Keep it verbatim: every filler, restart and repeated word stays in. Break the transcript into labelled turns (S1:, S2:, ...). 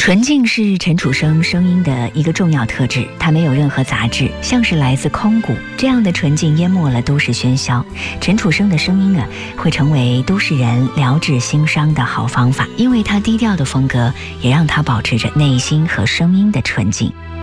S1: 纯净是陈楚生声音的一个重要特质，他没有任何杂质，像是来自空谷。这样的纯净淹没了都市喧嚣。陈楚生的声音呢，会成为都市人疗治心伤的好方法，因为他低调的风格也让他保持着内心和声音的纯净。